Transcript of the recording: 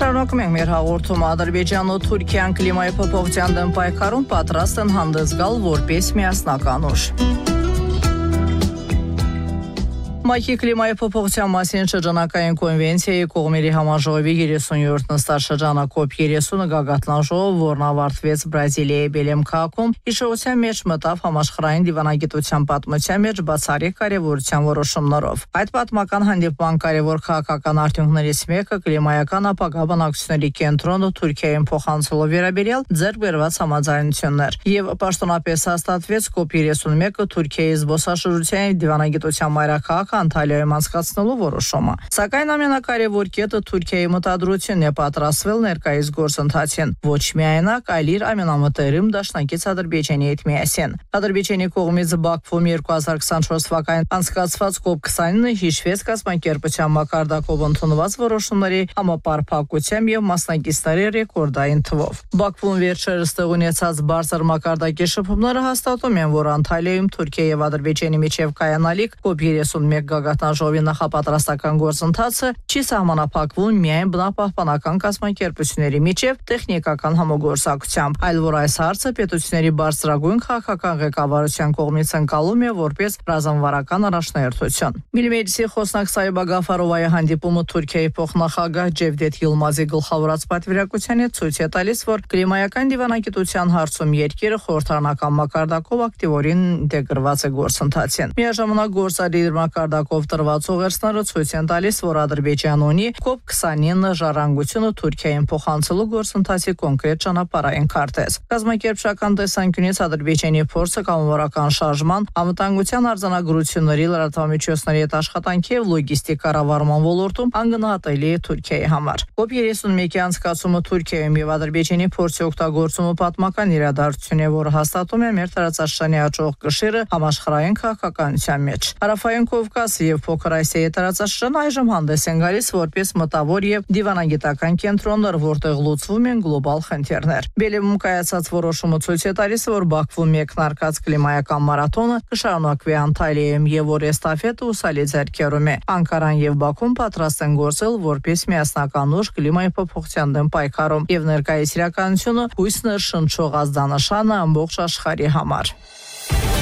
Շարունակում ենք մեր հաղորդումը. Ադրբեջանն ու Թուրքիան կլիմայի փոփոխության դեմ պայքարում պատրաստ են հանդես գալ որպես միասնական ուժ։ ՄԱԿ-ի կլիմայի փոփոխության մասին շրջանակային կոնվենցիայի կողմերի համաժողովի 30-րդ նստած շրջանը COP30 գագաթնաժողով, որն ավարտվեց Բրազիլիայի Բելեմ քաղաքում, հիշողության մեջ մտավ համաշխարհային դիվանագիտության պատմության մեջ բացառիկ կարևորության որոշումներով։ Այդ պատմական հանդիպման կարևոր քաղաքական արդյունքներից մեկը կլիմայական ապագա բնակչությունների կենտրոնը Թուրքիային փոխանցելու վերաբերյալ ձեռք բերված համաձայնություններ։ Եվ պաշտոնապես հաստատվեց COP31-ը Թուրքիայի զբոսաշրջության դիվանագիտության մայրաքաղաք Անտալիայում անցկացնելու որոշումը։ Սակայն ամենակարևոր կետը Թուրքիայի մտադրությունն է պատրաստվել ներկայիս գործընթացին ոչ միայնակ, այլ իր ամենամտերիմ դաշնակից Ադրբեջանի հետ միասին։ Ադրբեջանի կողմից Բաքվում 2024 թվականին անցկացված COP29-ը հիշվեց կազմակերպության մակարդակով ընդունված որոշումների համապարփակությամբ եւ մասնակիցների ռեկորդային թվով։ Բաքվում վերջերս տեղ ունեցած բարձր մակարդակի շփումները հաստատում են, որ Անտալիայում Թուրքիա եւ Ադրբեջանի միջև կայանալիք COP31 գագաթնաժողովի նախապատրաստական գործընթացը չի սահմանափակվում միայն բնապահպանական կազմակերպությունների միջև տեխնիկական համագործակցությամբ, այլ որ այս հարցը պետությունների բարձրագույն քաղաքական ղեկավարության կողմից ընկալում է որպես ռազմավարական առաջնահերթություն։ Միլիմեջլիսի խոսնակ Սայիբա Գաֆարովայի հանդիպումը Թուրքիայի փոխնախագահ Ջևդեթ Յիլմազի գլխավորած պատվիրակությանը ցույց է տալիս, որ կլիմայական դիվանագիտության հարցում երկիրը խորհրդարանական մակարդակով ակտիվորեն ինտեգրված է գործընթացին։ Միաժամանակ գործադիր մակարդակով տրված ուղերձները ցույց են տալիս, որ Ադրբեջանն ունի COP29 ժառանգությունը Թուրքիային փոխանցելու գործընթացի կոնկրետ ճանապարհային քարտեզ։ Կազմակերպչական տեսանկյունից Ադրբեջանի փորձը կամավորական շարժման, անվտանգության արձանագրությունների, լրատվամիջոցների հետ աշխատանքի եւ լոգիստիկ կառավարման ոլորտում անգնահատելի է Թուրքիայի համար։ COP31-ի անցկացումը Թուրքիայում եւ Ադրբեջանի փորձի օգտագործումը պատմական իրադարձություն է, որը հաստատում է մեր տարածաշրջանի աճող կշիռը համաշխարհային քաղաքականության մեջ։ Հարավային Կովկասը եւ Փոքր Ասիայի տարածաշրջանը այժմ հանդես են գալիս որպես մտավոր եւ դիվանագիտական կենտրոններ, որտեղ լուծվում են գլոբալ խնդիրներ։ Բելեմում կայացած որոշումը ցույց է տալիս, որ Բաքվում մեկնարկած կլիմայական մարաթոնը կշարունակվի Անտալիայում եւ որ էստաֆետը ուսալի ձեռքերում է։ Անկարան եւ Բաքուն պատրաստ են գործել որպես միասնական ուժ կլիմայի փոփոխության դեմ պայքարում եւ ներկայիս իրականությունը հույս ներշնչող ազդանշանը ամբողջ աշխարհի համար։